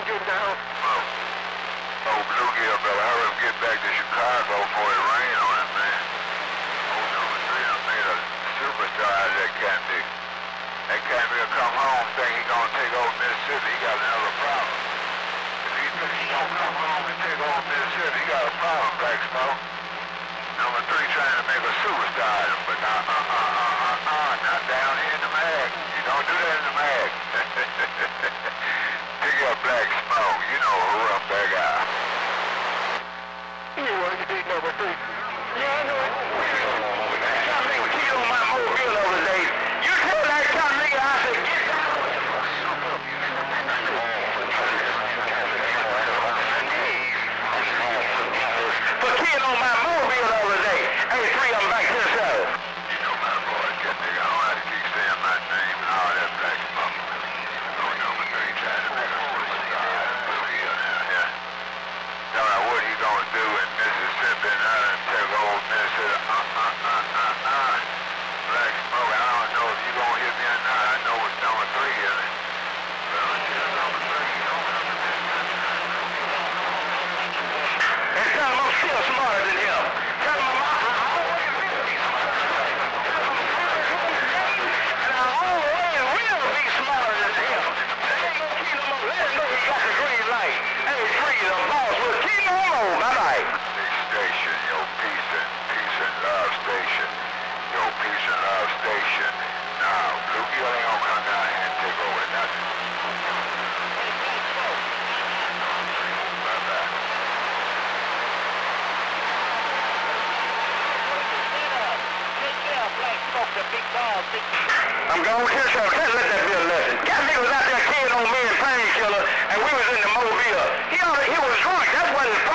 getting down? Oh, Bluegill, brother, hurry up, get back to Chicago before it rain on it, man. Oh, number 3 done made a superstar out of that cat nigga. That cat nigga come home, think he gonna take over Mississippi, he got another problem. If he thinks he gonna come home and take over Mississippi, he got a problem, Black Smoke. Number 3 trying to make a superstar out of him, but not down here in the mag. You don't do that in the mag. Pick up Black Smoke, you know who up that guy. You want to see number 3? Yeah, I know it. That nigga was killed on my mobile the other day. You tell that kind of nigga I said, get down. For killing on my mobile the other day. Hey, 3 of them back to the south. You know my boy, that nigga, I don't have to keep saying my name and all that, Black Smoke. Oh, number 3 trying to make a superstar out of Bluegill down here. Tell me what he gonna do in Mississippi and how to take over Mississippi. Black Smoke, I don't know if you gonna hit me or not. I know what number 3 is. Well, it's number 3. And tell him I'm still smarter than him. Tell him I'm always will be smarter than him. And I always will be smarter than him. They ain't gonna keep him up. Let him know he got the green light. Hey, 3, the boss will keep him on. Bye-bye. Station, your peace and love station. Your peace and love station. Now, Bluegill ain't gonna come down here and take over nothing. Bye-bye. I'm going to kill him. Let that be a lesson. That nigga was out there killing on me and Painkiller, and we was in the Mobile. He was drunk. That's what his